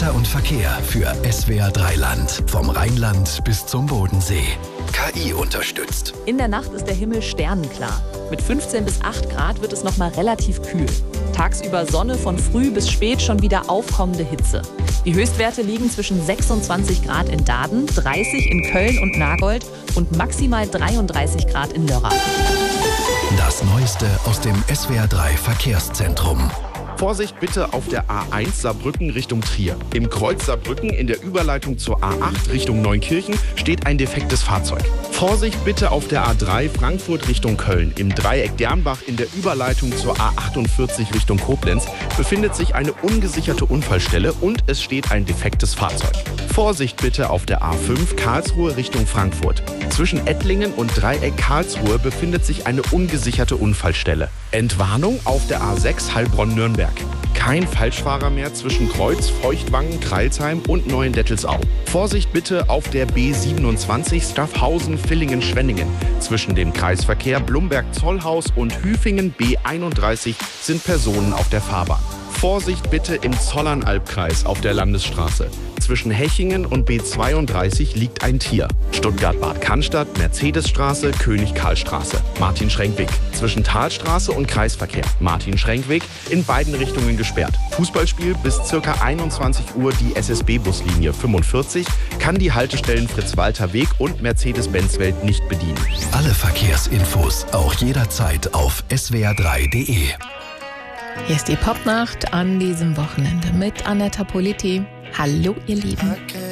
Wetter und Verkehr für SWR3 Land. Vom Rheinland bis zum Bodensee. KI unterstützt. In der Nacht ist der Himmel sternenklar. Mit 15 bis 8 Grad wird es nochmal relativ kühl. Tagsüber Sonne, von früh bis spät schon wieder aufkommende Hitze. Die Höchstwerte liegen zwischen 26 Grad in Daaden, 30 in Köln und Nagold und maximal 33 Grad in Lörrach. Das Neueste aus dem SWR3 Verkehrszentrum. Vorsicht bitte auf der A1 Saarbrücken Richtung Trier. Im Kreuz Saarbrücken in der Überleitung zur A8 Richtung Neunkirchen steht ein defektes Fahrzeug. Vorsicht bitte auf der A3 Frankfurt Richtung Köln. Im Dreieck Dernbach in der Überleitung zur A48 Richtung Koblenz befindet sich eine ungesicherte Unfallstelle und es steht ein defektes Fahrzeug. Vorsicht bitte auf der A5 Karlsruhe Richtung Frankfurt. Zwischen Ettlingen und Dreieck Karlsruhe befindet sich eine ungesicherte Unfallstelle. Entwarnung auf der A6 Heilbronn-Nürnberg. Kein Falschfahrer mehr zwischen Kreuz, Feuchtwangen, Kreilsheim und Neuendettelsau. Vorsicht bitte auf der B27 Staffhausen-Villingen-Schwenningen. Zwischen dem Kreisverkehr Blumberg-Zollhaus und Hüfingen B31 sind Personen auf der Fahrbahn. Vorsicht bitte im Zollernalbkreis auf der Landesstraße. Zwischen Hechingen und B32 liegt ein Tier. Stuttgart-Bad Cannstatt, Mercedesstraße, König-Karl-Straße. Martin-Schrenkweg. Zwischen Talstraße und Kreisverkehr. Martin-Schrenkweg in beiden Richtungen gesperrt. Fußballspiel bis ca. 21 Uhr die SSB-Buslinie 45 kann die Haltestellen Fritz-Walter-Weg und Mercedes-Benz-Welt nicht bedienen. Alle Verkehrsinfos auch jederzeit auf swr3.de. Hier ist die Popnacht an diesem Wochenende mit Anetta Politi. Hallo, ihr Lieben.